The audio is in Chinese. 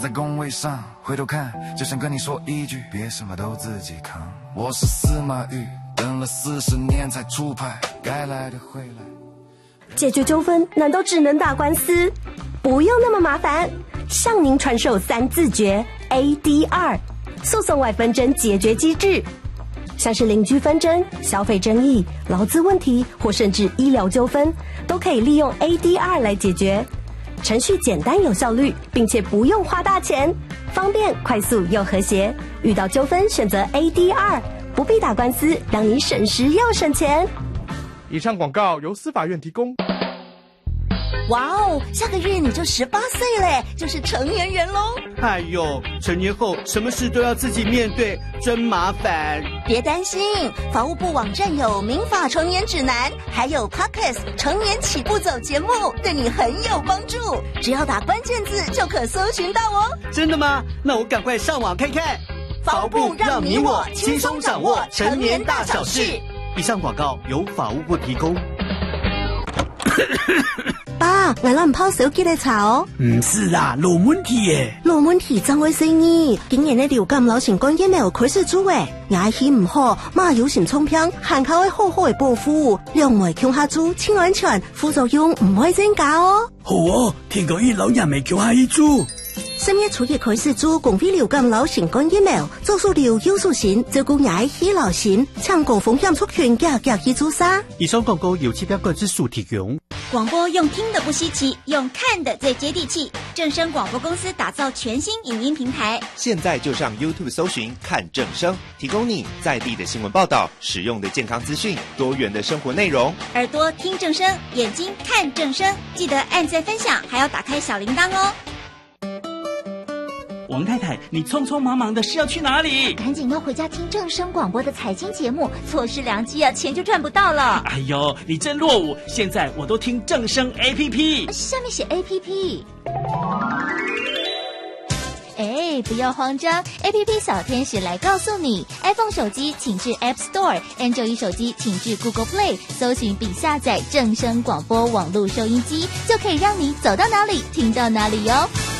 在工位上回头看，就想跟你说一句，别什么都自己扛。我是司马懿，等了40年才出牌，该来的会来。 解决纠纷难道只能打官司？不用那么麻烦，向您传授3字诀 ADR 诉讼外纷争解决机制，像是邻居纷争、消费争议、劳资问题或甚至医疗纠纷，都可以利用 ADR 来解决。程序简单有效率，并且不用花大钱，方便快速又和谐。遇到纠纷选择 ADR， 不必打官司，让你省时又省钱。 以上广告由司法院提供。 哇哦，下个月你就18岁嘞，就是成年人咯。 哎呦，成年后什么事都要自己面对，真麻烦。 别担心，法务部网站有民法成年指南，还有 Podcast 成年起步走节目，对你很有帮助。只要打关键字就可搜寻到哦。 真的吗？那我赶快上网看看。 法务部让你我轻松掌握成年大小事。 以上广告由法务部提供。 爸，我攞唔泡手機嚟查哦。 唔是啦，老問題耶。 老問題怎會是呢？竟然呢條咁老成功email佢是豬誒，牙齒唔好，媽有閃聰片，限口會好好嘅保護，兩枚強下豬，清安全，副作用唔會增加哦。 好哦，聽講一老人未強下一豬。 深夜處理佢是豬，共飛流感老成功email，做數流優數線，照顧牙齒老線，搶攻風險出拳夾去豬殺。 以上廣告由7標管制署提供。 广播用听的不稀奇，用看的最接地气。正声广播公司打造全新影音平台， 现在就上 YouTube 搜寻看正声，提供你在地的新闻报道、实用的健康资讯、多元的生活内容。 耳朵听正声，眼睛看正声，记得按赞分享，还要打开小铃铛哦。 王太太，你匆匆忙忙的是要去哪里？ 赶紧要回家听正声广播的财经节目，错失良机啊，钱就赚不到了。 哎呦，你真落伍！现在我都听正声 APP， 下面写 APP。哎，不要慌张 ，APP 小天使来告诉你 ，iPhone 手机请至 App Store，Android 手机请至 Google Play， 搜寻并下载正声广播网络收音机，就可以让你走到哪里听到哪里哟。